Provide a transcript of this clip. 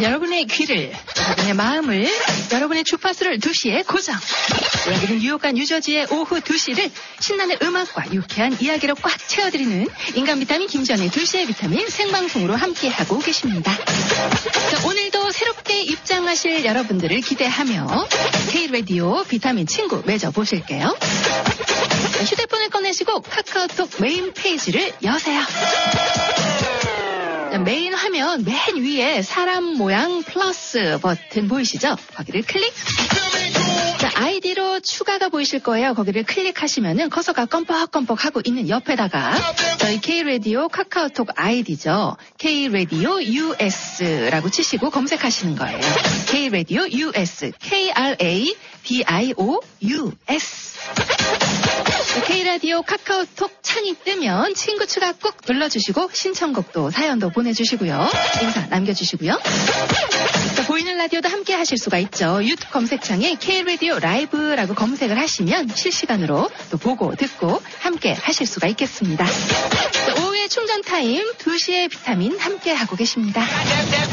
여러분의 귀를, 여러분의 마음을, 여러분의 주파수를 2시에 고정. 여기는 뉴욕과 뉴저지의 오후 2시를 신나는 음악과 유쾌한 이야기로 꽉 채워드리는 인간 비타민 김전의 2시의 비타민 생방송으로 함께하고 계십니다. 자, 오늘도 새롭게 입장하실 여러분들을 기대하며 K-라디오 비타민 친구 맺어보실게요. 자, 휴대폰을 꺼내시고 카카오톡 메인 페이지를 여세요. 자, 메인 화면 맨 위에 사람 모양 플러스 버튼 보이시죠? 거기를 클릭. 자, 아이디로 추가가 보이실 거예요. 거기를 클릭하시면은 커서가 껌뻑껌뻑 하고 있는 옆에다가 저희 K-라디오 카카오톡 아이디죠. K-라디오 US라고 치시고 검색하시는 거예요. K-라디오 US, KRADIO-US. K-라디오 카카오톡 창이 뜨면 친구 추가 꾹 눌러주시고 신청곡도 사연도 보내주시고요. 인사 남겨주시고요. 자, 보이는 라디오도 함께 하실 수가 있죠. 유튜브 검색창에 K-라디오 라이브라고 검색을 하시면 실시간으로 또 보고 듣고 함께 하실 수가 있겠습니다. 자, 오후의 충전 타임 2시의 비타민 함께 하고 계십니다.